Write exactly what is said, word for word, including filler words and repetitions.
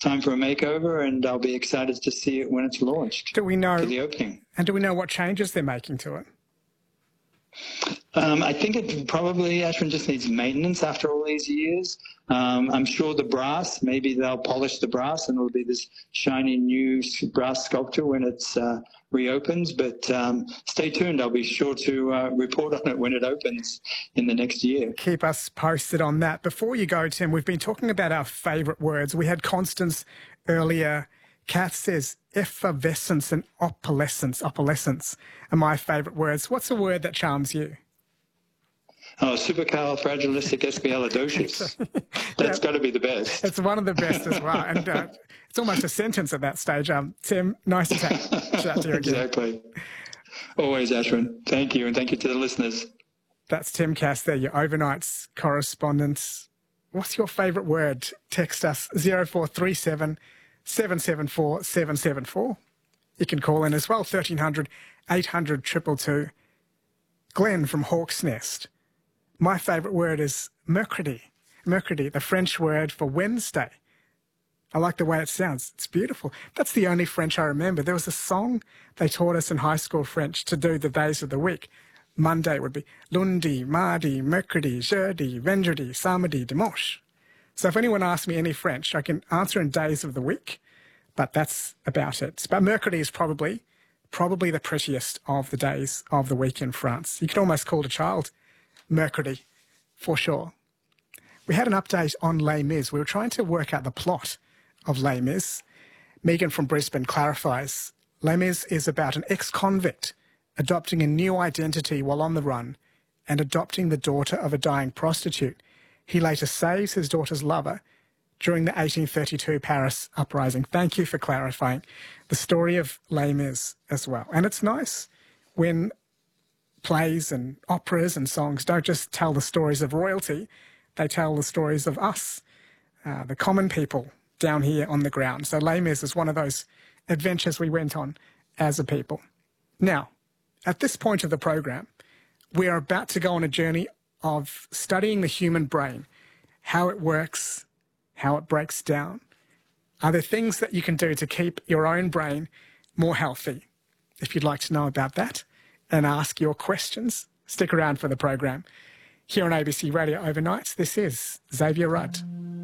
time for a makeover, and I'll be excited to see it when it's launched. Do we know for the opening? And do we know what changes they're making to it? Um, I think it probably, Ashwin, just needs maintenance after all these years. Um, I'm sure the brass, maybe they'll polish the brass and it'll be this shiny new brass sculpture when it's uh, reopens. But um, stay tuned. I'll be sure to uh, report on it when it opens in the next year. Keep us posted on that. Before you go, Tim, we've been talking about our favourite words. We had Constance earlier. Kath says effervescence and opalescence. Opalescence are my favourite words. What's a word that charms you? Oh, supercalifragilisticexpialidocious. That's Yeah, got to be the best. it's one of the best as well. And uh, it's almost a sentence at that stage. Um, Tim, nice to chat, chat to you again. Exactly. Always, Ashwin. Thank you, and thank you to the listeners. That's Tim Cass there, your overnights correspondent. What's your favourite word? Text us zero four three seven, seven seven four, seven seven four. You can call in as well, thirteen hundred, eight hundred, two two two. Glenn from Hawk's Nest. My favourite word is mercredi. Mercredi, the French word for Wednesday. I like the way it sounds. It's beautiful. That's the only French I remember. There was a song they taught us in high school French to do the days of the week. Monday would be lundi, mardi, mercredi, jeudi, vendredi, samedi, dimanche. So if anyone asks me any French, I can answer in days of the week, but that's about it. But mercredi is probably, probably the prettiest of the days of the week in France. You could almost call a child mercredi, for sure. We had an update on Les Mis. We were trying to work out the plot of Les Mis. Megan from Brisbane clarifies, Les Mis is about an ex-convict adopting a new identity while on the run and adopting the daughter of a dying prostitute. He later saves his daughter's lover during the eighteen thirty-two Paris uprising. Thank you for clarifying the story of Les Mis as well. And it's nice when plays and operas and songs don't just tell the stories of royalty, they tell the stories of us, uh, the common people down here on the ground. So Les Mis is one of those adventures we went on as a people. Now, at this point of the program, we are about to go on a journey of studying the human brain, how it works, how it breaks down. Are there things that you can do to keep your own brain more healthy? If you'd like to know about that and ask your questions, stick around for the program. Here on A B C Radio Overnights, this is Xavier Rudd.